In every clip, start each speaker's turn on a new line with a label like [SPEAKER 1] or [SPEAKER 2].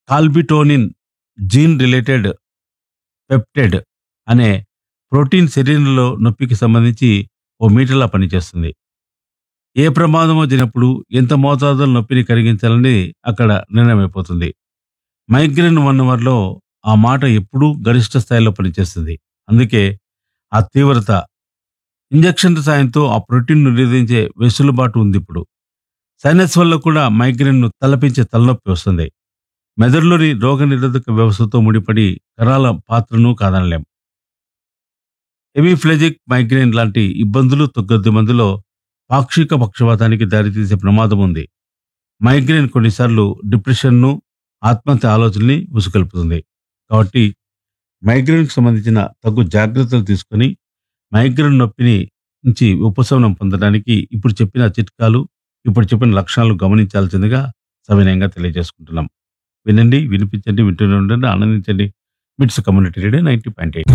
[SPEAKER 1] కాల్బిటోనిన్ gene related peptide అనే protein శరీరంలో నొప్పికి సంబంధించి ఓ మీటర్లా పనిచేస్తుంది. ఏ ప్రమాదమో జరిగినప్పుడు ఎంత మోతాదులో నొప్పిని కరిగించాలని అక్కడ నిర్ణయమైపోతుంది. మైగ్రేన్ ఉన్నవారిలో ఆ మాట ఎప్పుడూ గరిష్ట స్థాయిలో పనిచేస్తుంది. అందుకే ఆ తీవ్రత ఇంజక్షన్ల సాయంతో ఆ ప్రోటీన్ నిరోధించే వెసులుబాటు ఉంది. ఇప్పుడు సైనస్ వల్ల కూడా మైగ్రేన్ను తలపించే తలనొప్పి వస్తుంది. మెదడులోని రోగ నిరోధక వ్యవస్థతో ముడిపడి కణాల పాత్రను కాదనలేం. హెమిప్లెజిక్ మైగ్రేన్ లాంటి ఇబ్బందులు కొద్ది మందిలో పాక్షిక పక్షవాతానికి దారితీసే ప్రమాదం ఉంది. మైగ్రేన్ కొన్నిసార్లు డిప్రెషన్ను, ఆత్మహత్య ఆలోచనని ఉసుకొల్పుతుంది. కాబట్టి మైగ్రేన్కు సంబంధించిన తగు జాగ్రత్తలు తీసుకొని మైగ్రేన్ నొప్పిని నుంచి ఉపశమనం పొందడానికి ఇప్పుడు చెప్పిన చిట్కాలు, ఇప్పుడు చెప్పిన లక్షణాలు గమనించాల్సిందిగా సవినయంగా తెలియజేసుకుంటున్నాం. వినండి, వినిపించండి, వింటూనే ఉండండి, ఆనందించండి. మిట్స్ కమ్యూనిటీ రేడియో 90.8.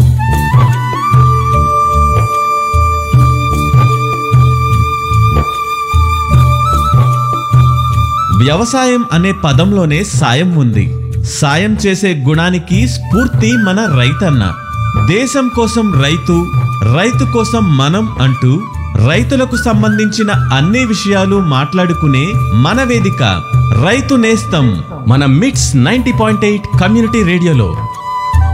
[SPEAKER 2] వ్యవసాయం అనే పదంలోనే సాయం ఉంది. సాయం చేసే గుణానికి స్ఫూర్తి మన రైతన్న. దేశం కోసం రైతు, రైతు కోసం మనం అంటూ రైతులకు సంబంధించిన అన్ని విషయాలు మాట్లాడుకునే మన వేదిక రైతు నేస్తం మన మిట్స్ 90.8 కమ్యూనిటీ రేడియోలో.